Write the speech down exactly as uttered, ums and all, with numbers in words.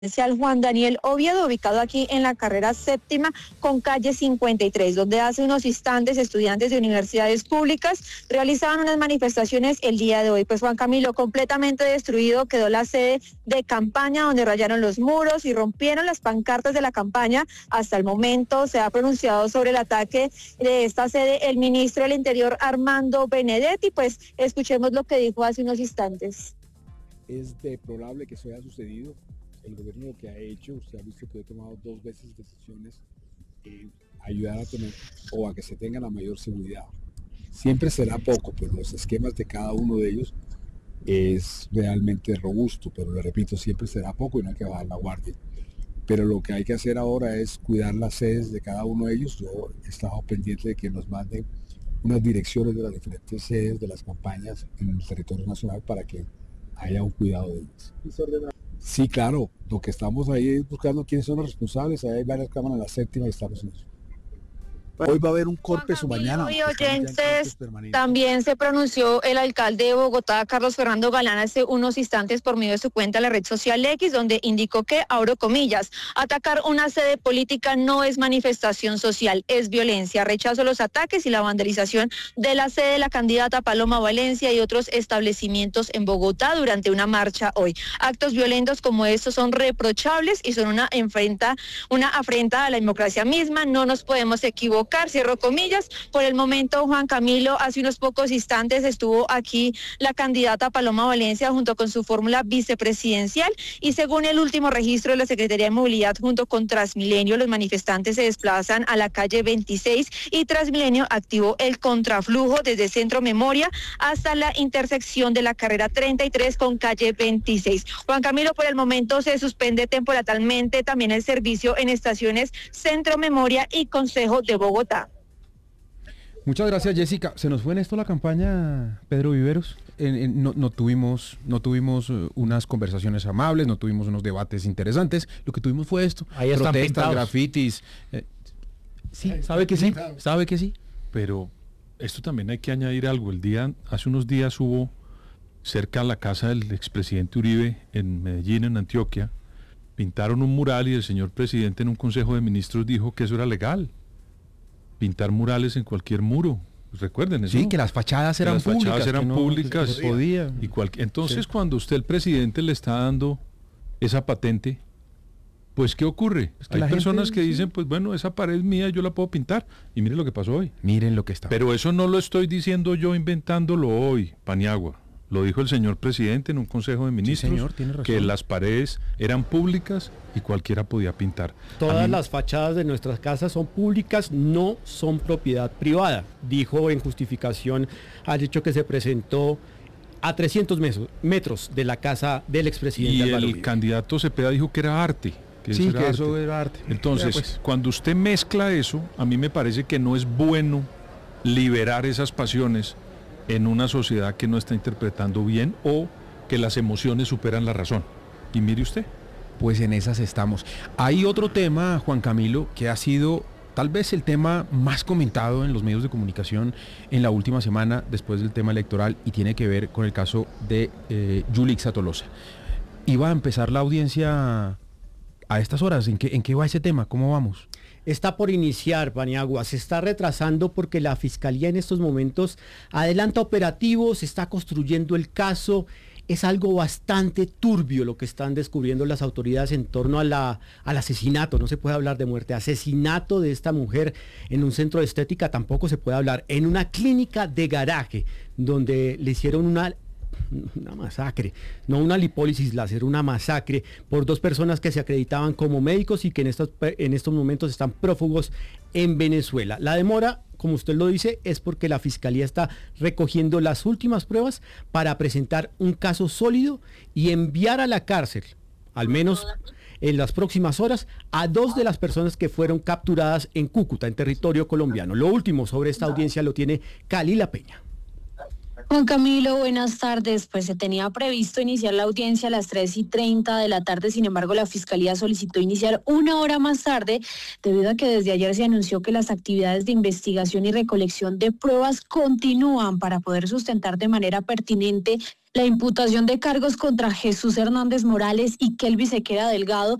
Juan Daniel Oviedo, ubicado aquí en la carrera séptima con calle cincuenta y tres, donde hace unos instantes estudiantes de universidades públicas realizaban unas manifestaciones el día de hoy. Pues Juan Camilo, completamente destruido quedó la sede de campaña, donde rayaron los muros y rompieron las pancartas de la campaña. Hasta el momento se ha pronunciado sobre el ataque de esta sede el ministro del Interior, Armando Benedetti. Pues escuchemos lo que dijo hace unos instantes. Es deplorable que eso haya sucedido. El gobierno lo que ha hecho, usted ha visto que he tomado dos veces decisiones en ayudar a tener o a que se tenga la mayor seguridad. Siempre será poco, pero los esquemas de cada uno de ellos es realmente robusto, pero le repito, siempre será poco y no hay que bajar la guardia. Pero lo que hay que hacer ahora es cuidar las sedes de cada uno de ellos. Yo he estado pendiente de que nos manden unas direcciones de las diferentes sedes de las campañas en el territorio nacional para que haya un cuidado de ellas. Sí, claro, lo que estamos ahí es buscando quiénes son los responsables. Ahí hay varias cámaras en la séptima y estamos en eso. Hoy va a haber un corte o mañana. Y oyentes, también se pronunció el alcalde de Bogotá, Carlos Fernando Galán, hace unos instantes por medio de su cuenta en la red social X, donde indicó que, abro comillas, atacar una sede política no es manifestación social, es violencia. Rechazo los ataques y la vandalización de la sede de la candidata Paloma Valencia y otros establecimientos en Bogotá durante una marcha hoy. Actos violentos como estos son reprochables y son una enfrenta, una afrenta a la democracia misma. No nos podemos equivocar. Cierro comillas. Por el momento, Juan Camilo, hace unos pocos instantes estuvo aquí la candidata Paloma Valencia junto con su fórmula vicepresidencial y según el último registro de la Secretaría de Movilidad junto con Transmilenio, los manifestantes se desplazan a la calle veintiséis y Transmilenio activó el contraflujo desde Centro Memoria hasta la intersección de la carrera treinta y tres con calle veintiséis. Juan Camilo, por el momento se suspende temporalmente también el servicio en estaciones Centro Memoria y Consejo de Bogotá. Muchas gracias, Jessica. Se nos fue en esto la campaña, Pedro Viveros. En, en, no, no tuvimos, no tuvimos uh, unas conversaciones amables, no tuvimos unos debates interesantes. Lo que tuvimos fue esto: ahí están protestas, pintados. grafitis. Eh, sí, sabe que sí, sabe que sí. Pero esto también hay que añadir algo. El día, hace unos días hubo cerca a la casa del expresidente Uribe en Medellín, en Antioquia, pintaron un mural y el señor presidente en un consejo de ministros dijo que eso era legal. Pintar murales en cualquier muro, recuerden eso. Sí, que las fachadas eran las públicas. fachadas eran no, públicas. Que podía. Y cual, entonces, sí. Cuando usted, el presidente, le está dando esa patente, pues, ¿qué ocurre? Es que hay personas gente, que dicen, sí. pues, bueno, esa pared es mía, yo la puedo pintar. Y miren lo que pasó hoy. Miren lo que está. Pero eso no lo estoy diciendo yo inventándolo hoy, Paniagua. Lo dijo el señor presidente en un consejo de ministros, sí, señor, tiene razón. Que las paredes eran públicas y cualquiera podía pintar. Todas mí... las fachadas de nuestras casas son públicas, no son propiedad privada, dijo en justificación al hecho que se presentó a trescientos metros de la casa del expresidente Y Álvaro el Uribe. Candidato Cepeda dijo que era arte. Que sí, eso era que arte. eso era arte. Entonces, pues. cuando usted mezcla eso, a mí me parece que no es bueno liberar esas pasiones en una sociedad que no está interpretando bien o que las emociones superan la razón. Y mire usted. Pues en esas estamos. Hay otro tema, Juan Camilo, que ha sido tal vez el tema más comentado en los medios de comunicación en la última semana después del tema electoral y tiene que ver con el caso de eh, Yulixa Tolosa. Iba a empezar la audiencia a estas horas. ¿En qué, en qué va ese tema? ¿Cómo vamos? Está por iniciar, Paniagua, se está retrasando porque la Fiscalía en estos momentos adelanta operativos, está construyendo el caso. Es algo bastante turbio lo que están descubriendo las autoridades en torno a la, al asesinato. No se puede hablar de muerte, asesinato de esta mujer en un centro de estética tampoco se puede hablar. En una clínica de garaje donde le hicieron una... una masacre, no una lipólisis láser, una masacre por dos personas que se acreditaban como médicos y que en estos, en estos momentos están prófugos en Venezuela. La demora, como usted lo dice, es porque la Fiscalía está recogiendo las últimas pruebas para presentar un caso sólido y enviar a la cárcel, al menos en las próximas horas, a dos de las personas que fueron capturadas en Cúcuta, en territorio colombiano. Lo último sobre esta audiencia lo tiene Cali La Peña. Juan Camilo, buenas tardes. Pues se tenía previsto iniciar la audiencia a las tres y treinta de la tarde, sin embargo la Fiscalía solicitó iniciar una hora más tarde debido a que desde ayer se anunció que las actividades de investigación y recolección de pruebas continúan para poder sustentar de manera pertinente La imputación de cargos contra Jesús Hernández Morales y Kelvis Sequera Delgado